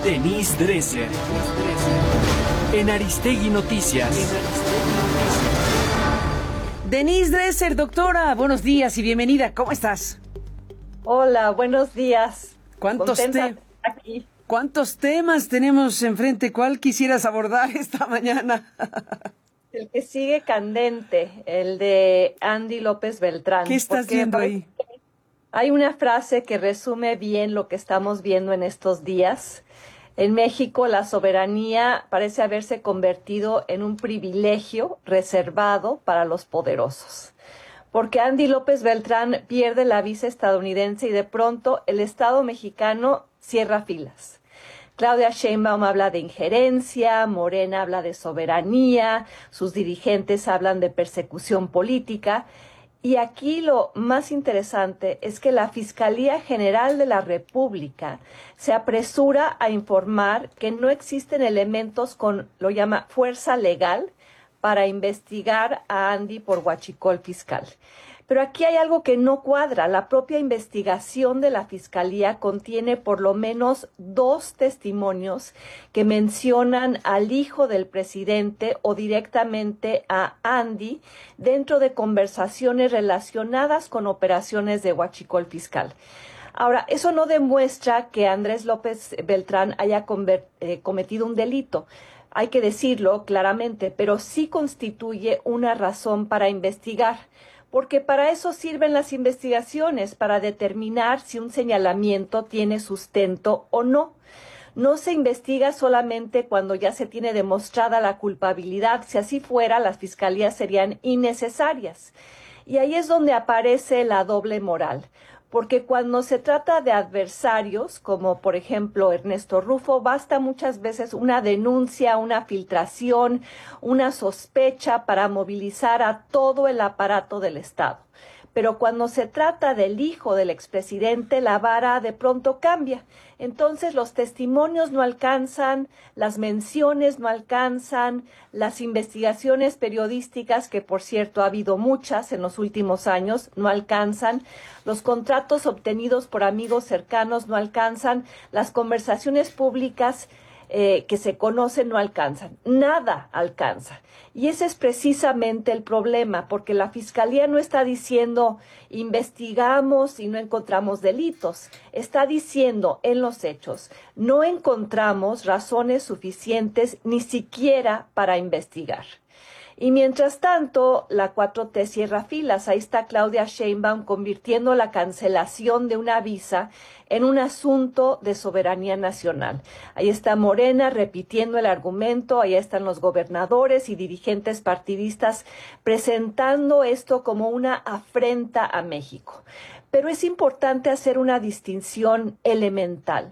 Denise Dresser. En Aristegui Noticias. Denise Dresser, doctora, buenos días y bienvenida. ¿Cómo estás? Hola, buenos días. ¿Cuántos temas tenemos enfrente? ¿Cuál quisieras abordar esta mañana? El que sigue candente, el de Andy López Beltrán. ¿Qué estás viendo ahí? Hay una frase que resume bien lo que estamos viendo en estos días. En México, la soberanía parece haberse convertido en un privilegio reservado para los poderosos. Porque Andy López Beltrán pierde la visa estadounidense y de pronto el Estado mexicano cierra filas. Claudia Sheinbaum habla de injerencia, Morena habla de soberanía, sus dirigentes hablan de persecución política. Y aquí lo más interesante es que la Fiscalía General de la República se apresura a informar que no existen elementos con, lo llama, fuerza legal para investigar a Andy por huachicol fiscal. Pero aquí hay algo que no cuadra. La propia investigación de la Fiscalía contiene por lo menos 2 testimonios que mencionan al hijo del presidente o directamente a Andy dentro de conversaciones relacionadas con operaciones de huachicol fiscal. Ahora, eso no demuestra que Andrés López Beltrán haya cometido un delito. Hay que decirlo claramente, pero sí constituye una razón para investigar. Porque para eso sirven las investigaciones, para determinar si un señalamiento tiene sustento o no. No se investiga solamente cuando ya se tiene demostrada la culpabilidad. Si así fuera, las fiscalías serían innecesarias. Y ahí es donde aparece la doble moral. Porque cuando se trata de adversarios, como por ejemplo Ernesto Rufo, basta muchas veces una denuncia, una filtración, una sospecha para movilizar a todo el aparato del Estado. Pero cuando se trata del hijo del expresidente, la vara de pronto cambia. Entonces los testimonios no alcanzan, las menciones no alcanzan, las investigaciones periodísticas, que por cierto ha habido muchas en los últimos años, no alcanzan, los contratos obtenidos por amigos cercanos no alcanzan, las conversaciones públicas que se conocen no alcanzan, nada alcanza. Y ese es precisamente el problema, porque la Fiscalía no está diciendo investigamos y no encontramos delitos, está diciendo en los hechos no encontramos razones suficientes ni siquiera para investigar. Y mientras tanto, la 4T cierra filas. Ahí está Claudia Sheinbaum convirtiendo la cancelación de una visa en un asunto de soberanía nacional. Ahí está Morena repitiendo el argumento, ahí están los gobernadores y dirigentes partidistas presentando esto como una afrenta a México. Pero es importante hacer una distinción elemental.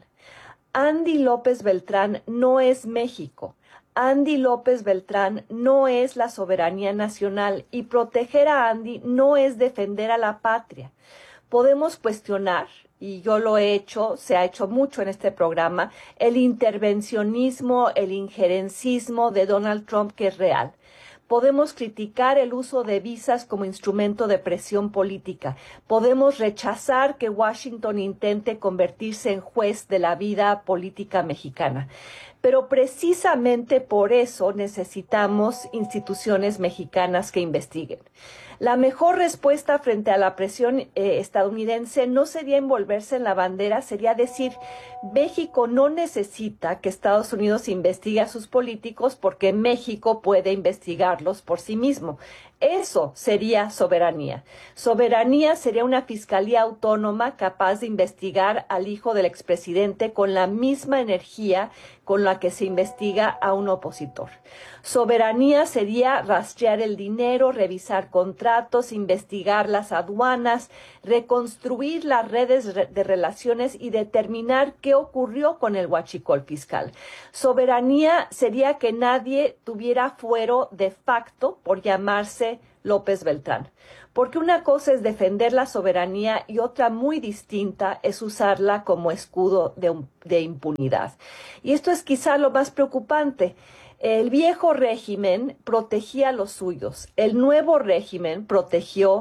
Andy López Beltrán no es México. Andy López Beltrán no es la soberanía nacional y proteger a Andy no es defender a la patria. Podemos cuestionar, y yo lo he hecho, se ha hecho mucho en este programa, el intervencionismo, el injerencismo de Donald Trump, que es real. Podemos criticar el uso de visas como instrumento de presión política. Podemos rechazar que Washington intente convertirse en juez de la vida política mexicana. Pero precisamente por eso necesitamos instituciones mexicanas que investiguen. La mejor respuesta frente a la presión estadounidense no sería envolverse en la bandera, sería decir, México no necesita que Estados Unidos investigue a sus políticos porque México puede investigarlos por sí mismo. Eso sería soberanía. Soberanía sería una fiscalía autónoma capaz de investigar al hijo del expresidente con la misma energía con la que se investiga a un opositor. Soberanía sería rastrear el dinero, revisar contratos, investigar las aduanas, reconstruir las redes de relaciones y determinar qué ocurrió con el huachicol fiscal. Soberanía sería que nadie tuviera fuero de facto por llamarse López Beltrán. Porque una cosa es defender la soberanía y otra muy distinta es usarla como escudo de impunidad. Y esto es quizá lo más preocupante. El viejo régimen protegía a los suyos. El nuevo régimen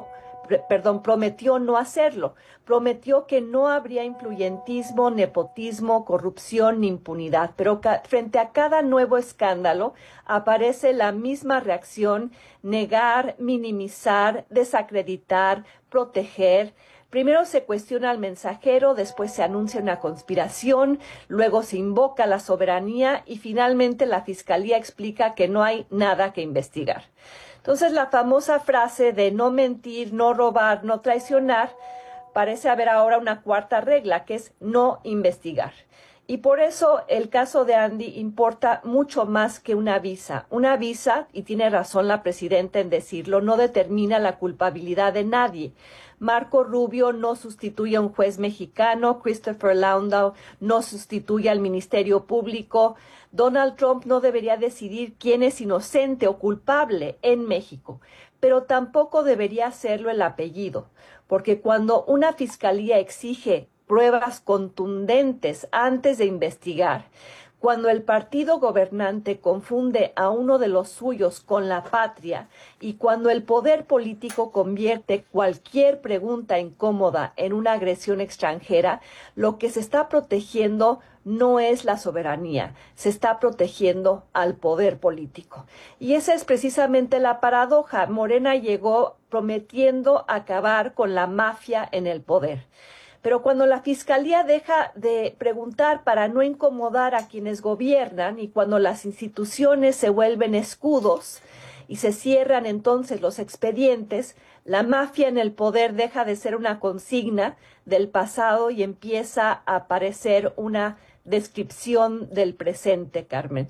prometió no hacerlo. Prometió que no habría influyentismo, nepotismo, corrupción ni impunidad. Pero frente a cada nuevo escándalo aparece la misma reacción: negar, minimizar, desacreditar, proteger. Primero se cuestiona al mensajero, después se anuncia una conspiración, luego se invoca la soberanía y finalmente la Fiscalía explica que no hay nada que investigar. Entonces, la famosa frase de no mentir, no robar, no traicionar, parece haber ahora una cuarta regla, que es no investigar. Y por eso el caso de Andy importa mucho más que una visa. Una visa, y tiene razón la presidenta en decirlo, no determina la culpabilidad de nadie. Marco Rubio no sustituye a un juez mexicano, Christopher Landau no sustituye al Ministerio Público, Donald Trump no debería decidir quién es inocente o culpable en México, pero tampoco debería hacerlo el apellido, porque cuando una fiscalía exige pruebas contundentes antes de investigar, cuando el partido gobernante confunde a uno de los suyos con la patria y cuando el poder político convierte cualquier pregunta incómoda en una agresión extranjera, lo que se está protegiendo no es la soberanía, se está protegiendo al poder político. Y esa es precisamente la paradoja. Morena llegó prometiendo acabar con la mafia en el poder. Pero cuando la Fiscalía deja de preguntar para no incomodar a quienes gobiernan y cuando las instituciones se vuelven escudos y se cierran entonces los expedientes, la mafia en el poder deja de ser una consigna del pasado y empieza a aparecer una descripción del presente, Carmen.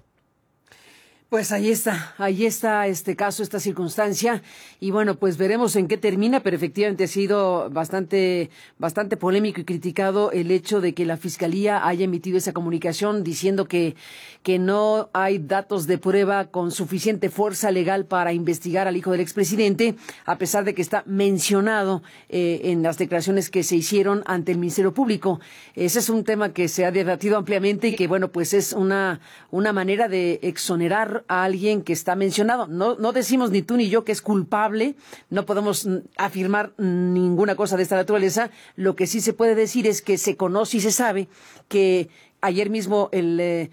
Pues ahí está este caso, esta circunstancia, y bueno, pues veremos en qué termina, pero efectivamente ha sido bastante polémico y criticado el hecho de que la Fiscalía haya emitido esa comunicación diciendo que no hay datos de prueba con suficiente fuerza legal para investigar al hijo del expresidente, a pesar de que está mencionado en las declaraciones que se hicieron ante el Ministerio Público. Ese es un tema que se ha debatido ampliamente y que, bueno, pues es una manera de exonerar a alguien que está mencionado. No decimos ni tú ni yo que es culpable, no podemos afirmar ninguna cosa de esta naturaleza. Lo que sí se puede decir es que se conoce y se sabe que ayer mismo el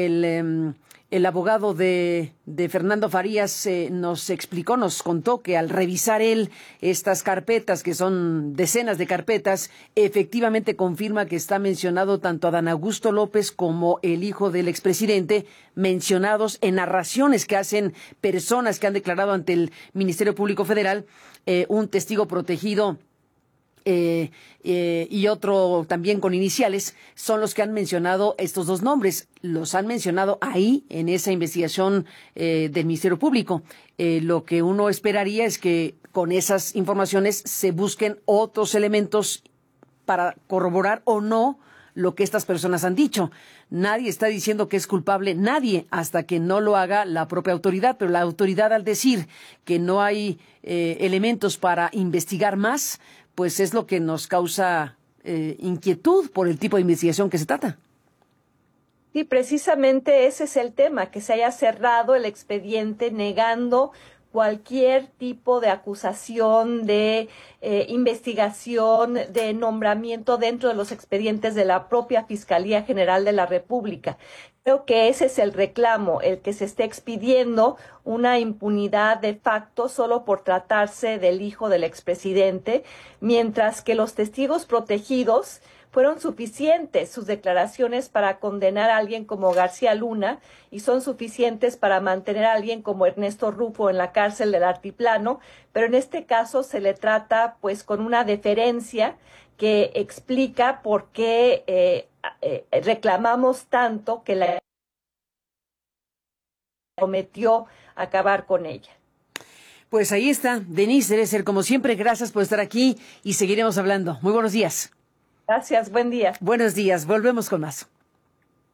abogado de Fernando Farías nos contó que al revisar él estas carpetas, que son decenas de carpetas, efectivamente confirma que está mencionado tanto Adán Augusto López como el hijo del expresidente, mencionados en narraciones que hacen personas que han declarado ante el Ministerio Público Federal, un testigo protegido y otro también con iniciales, son los que han mencionado estos dos nombres. Los han mencionado ahí en esa investigación del Ministerio Público. Lo que uno esperaría es que con esas informaciones se busquen otros elementos para corroborar o no lo que estas personas han dicho. Nadie está diciendo que es culpable, nadie, hasta que no lo haga la propia autoridad, pero la autoridad, al decir que no hay elementos para investigar más, pues es lo que nos causa inquietud por el tipo de investigación que se trata. Sí, precisamente ese es el tema, que se haya cerrado el expediente negando cualquier tipo de acusación, de investigación, de nombramiento dentro de los expedientes de la propia Fiscalía General de la República. Creo que ese es el reclamo, el que se esté expidiendo una impunidad de facto solo por tratarse del hijo del expresidente, mientras que los testigos protegidos fueron suficientes sus declaraciones para condenar a alguien como García Luna y son suficientes para mantener a alguien como Ernesto Rufo en la cárcel del Altiplano, pero en este caso se le trata pues con una deferencia que explica por qué reclamamos tanto que la prometió acabar con ella. Pues ahí está, Denise Dresser, como siempre, gracias por estar aquí y seguiremos hablando. Muy buenos días. Gracias, buen día. Buenos días, volvemos con más.